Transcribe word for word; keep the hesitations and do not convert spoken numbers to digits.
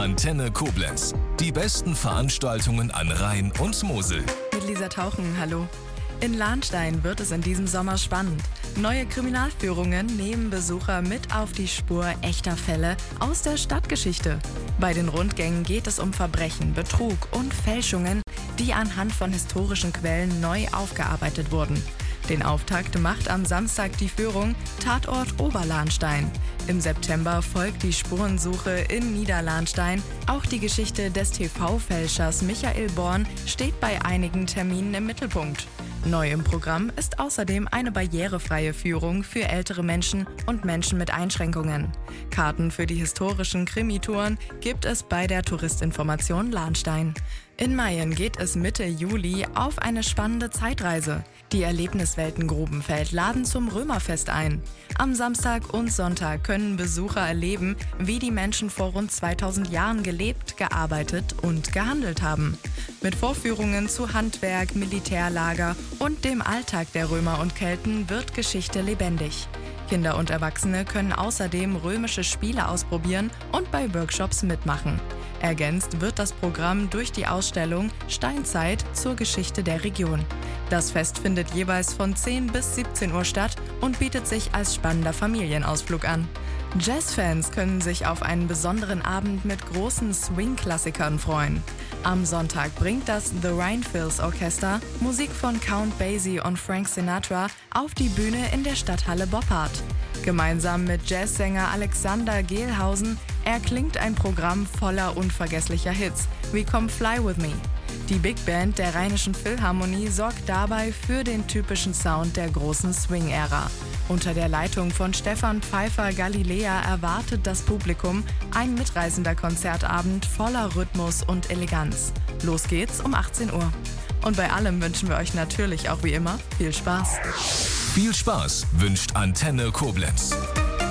Antenne Koblenz. Die besten Veranstaltungen an Rhein und Mosel. Mit Lisa Tauchen, hallo. In Lahnstein wird es in diesem Sommer spannend. Neue Kriminalführungen nehmen Besucher mit auf die Spur echter Fälle aus der Stadtgeschichte. Bei den Rundgängen geht es um Verbrechen, Betrug und Fälschungen, die anhand von historischen Quellen neu aufgearbeitet wurden. Den Auftakt macht am Samstag die Führung Tatort Oberlahnstein. Im September folgt die Spurensuche in Niederlahnstein. Auch die Geschichte des T V-Fälschers Michael Born steht bei einigen Terminen im Mittelpunkt. Neu im Programm ist außerdem eine barrierefreie Führung für ältere Menschen und Menschen mit Einschränkungen. Karten für die historischen Krimitouren gibt es bei der Touristinformation Lahnstein. In Mayen geht es Mitte Juli auf eine spannende Zeitreise. Die Erlebniswelten Grubenfeld laden zum Römerfest ein. Am Samstag und Sonntag können Besucher erleben, wie die Menschen vor rund zweitausend Jahren gelebt, gearbeitet und gehandelt haben. Mit Vorführungen zu Handwerk, Militärlager und dem Alltag der Römer und Kelten wird Geschichte lebendig. Kinder und Erwachsene können außerdem römische Spiele ausprobieren und bei Workshops mitmachen. Ergänzt wird das Programm durch die Ausstellung Steinzeit zur Geschichte der Region. Das Fest findet jeweils von zehn bis siebzehn Uhr statt und bietet sich als spannender Familienausflug an. Jazzfans können sich auf einen besonderen Abend mit großen Swing-Klassikern freuen. Am Sonntag bringt das The Rheinfills Orchester Musik von Count Basie und Frank Sinatra auf die Bühne in der Stadthalle Boppard. Gemeinsam mit Jazzsänger Alexander Gehlhausen erklingt ein Programm voller unvergesslicher Hits wie Come Fly With Me. Die Big Band der Rheinischen Philharmonie sorgt dabei für den typischen Sound der großen Swing-Ära. Unter der Leitung von Stefan Pfeiffer-Galilea erwartet das Publikum ein mitreißender Konzertabend voller Rhythmus und Eleganz. Los geht's um achtzehn Uhr. Und bei allem wünschen wir euch natürlich auch wie immer viel Spaß. Viel Spaß wünscht Antenne Koblenz.